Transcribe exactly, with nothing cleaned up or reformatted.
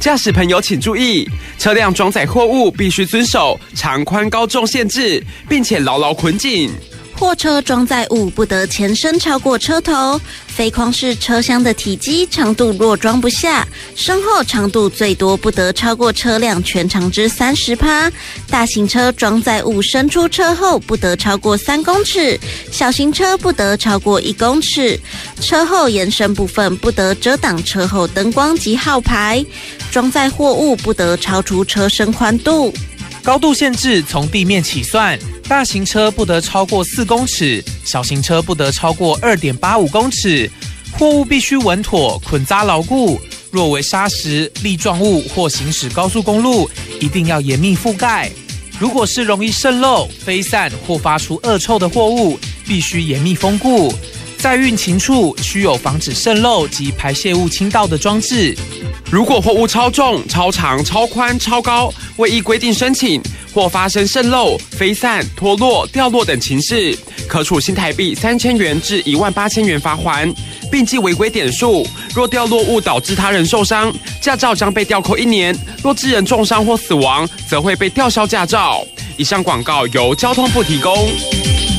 驾驶朋友请注意，车辆装载货物必须遵守长宽高重限制，并且牢牢捆紧。 货车装载物不得前伸超过车头，非框式车厢的体积长度若装不下，身后长度最多不得超过车辆全长之 百分之三十。大型车装载物伸出车后不得超过三公尺，小型车不得超过一公尺。车后延伸部分不得遮挡车后灯光及号牌，装载货物不得超出车身宽度。 高度限制从地面起算，大型车不得超过四公尺，小型车不得超过 二点八五公尺。货物必须稳妥捆扎牢固，若为砂石、粒状物或行驶高速公路，一定要严密覆盖。如果是容易渗漏、飞散或发出恶臭的货物，必须严密封固。在运勤处需有防止渗漏及排泄物倾倒的装置。 如果货物超重、超长、超宽、超高，未依规定申请，或发生渗漏、飞散、脱落、掉落等情事，可处新台币三千元至一万八千元罚锾，并记违规点数。若掉落物导致他人受伤，驾照将被吊扣一年；若致人重伤或死亡，则会被吊销驾照。以上广告由交通部提供。